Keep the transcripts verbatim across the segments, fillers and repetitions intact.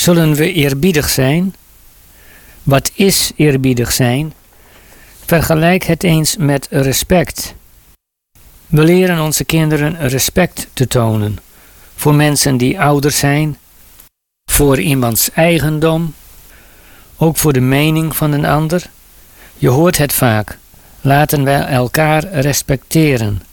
Zullen we eerbiedig zijn? Wat is eerbiedig zijn? Vergelijk het eens met respect. We leren onze kinderen respect te tonen. Voor mensen die ouder zijn. Voor iemands eigendom. Ook voor de mening van een ander. Je hoort het vaak. Laten wij elkaar respecteren.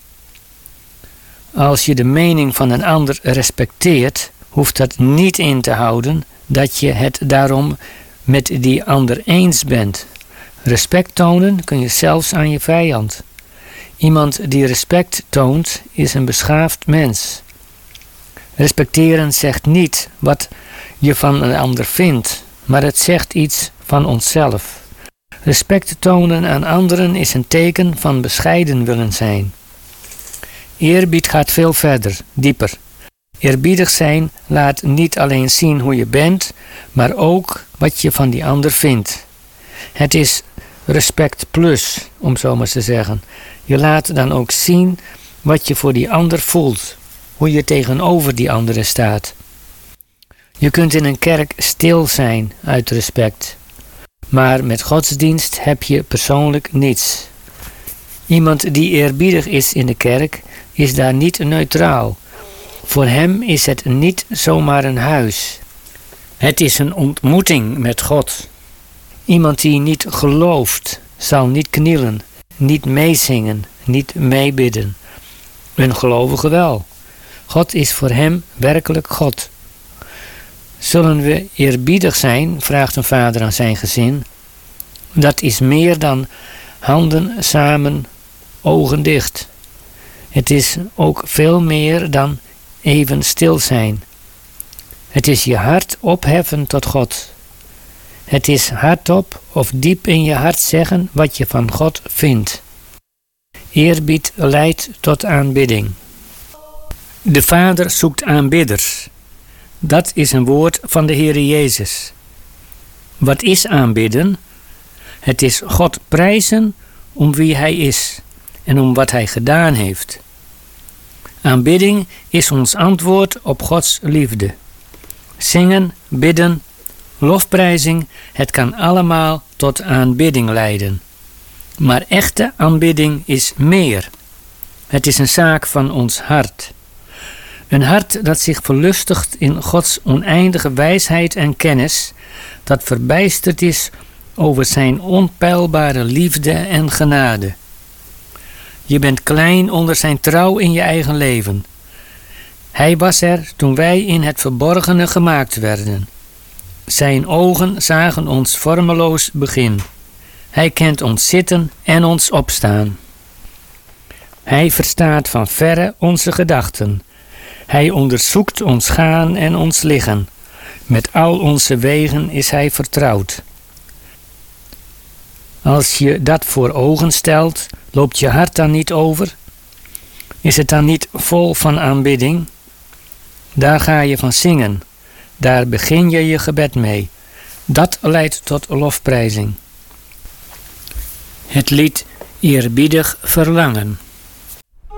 Als je de mening van een ander respecteert, hoeft dat niet in te houden dat je het daarom met die ander eens bent. Respect tonen kun je zelfs aan je vijand. Iemand die respect toont is een beschaafd mens. Respecteren zegt niet wat je van een ander vindt, maar het zegt iets van onszelf. Respect tonen aan anderen is een teken van bescheiden willen zijn. Eerbied gaat veel verder, dieper. Eerbiedig zijn laat niet alleen zien hoe je bent, maar ook wat je van die ander vindt. Het is respect plus, om zo maar te zeggen. Je laat dan ook zien wat je voor die ander voelt, hoe je tegenover die andere staat. Je kunt in een kerk stil zijn uit respect, maar met godsdienst heb je persoonlijk niets. Iemand die eerbiedig is in de kerk is daar niet neutraal. Voor hem is het niet zomaar een huis. Het is een ontmoeting met God. Iemand die niet gelooft, zal niet knielen, niet meezingen, niet meebidden. Een gelovige wel. God is voor hem werkelijk God. Zullen we eerbiedig zijn, vraagt een vader aan zijn gezin. Dat is meer dan handen samen, ogen dicht. Het is ook veel meer dan even stil zijn. Het is je hart opheffen tot God. Het is hardop of diep in je hart zeggen wat je van God vindt. Eerbied leidt tot aanbidding. De Vader zoekt aanbidders. Dat is een woord van de Heere Jezus. Wat is aanbidden? Het is God prijzen om wie Hij is en om wat Hij gedaan heeft. Aanbidding is ons antwoord op Gods liefde. Zingen, bidden, lofprijzing, het kan allemaal tot aanbidding leiden. Maar echte aanbidding is meer. Het is een zaak van ons hart. Een hart dat zich verlustigt in Gods oneindige wijsheid en kennis, dat verbijsterd is over zijn onpeilbare liefde en genade. Je bent klein onder zijn trouw in je eigen leven. Hij was er toen wij in het verborgene gemaakt werden. Zijn ogen zagen ons vormeloos begin. Hij kent ons zitten en ons opstaan. Hij verstaat van verre onze gedachten. Hij onderzoekt ons gaan en ons liggen. Met al onze wegen is hij vertrouwd. Als je dat voor ogen stelt, loopt je hart dan niet over? Is het dan niet vol van aanbidding? Daar ga je van zingen. Daar begin je je gebed mee. Dat leidt tot lofprijzing. Het lied Eerbiedig verlangen.